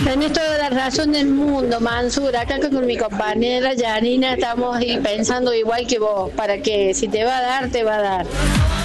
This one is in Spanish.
Tenés toda la razón del mundo, Mansur. Acá con mi compañera Janina estamos ahí pensando igual que vos, para que si te va a dar, te va a dar.